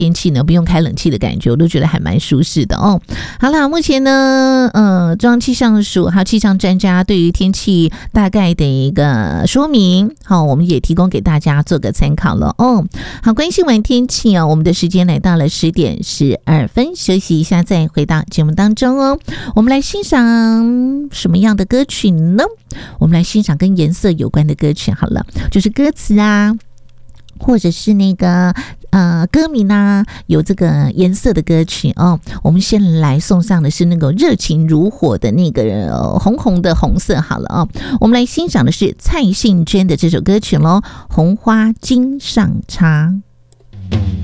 天气呢不用开冷气的感觉，我都觉得还蛮舒适的哦。好啦，目前呢中央气象署还有气象专家对于天气大概的一个说明，好，我们也提供给大家做个参考了哦。好，关心完天气哦，我们的时间来到了10:12，休息一下再回到节目当中哦。我们来欣赏什么样的歌曲呢？我们来欣赏跟颜色有关的歌曲好了，就是歌词啊，或者是那个歌名啊，有这个颜色的歌曲哦。我们先来送上的是那个热情如火的那个红红的红色好了哦。我们来欣赏的是蔡幸娟的这首歌曲咯，红花经上插。